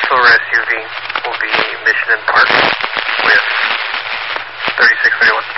Silver SUV will be Mission and Park with 3631.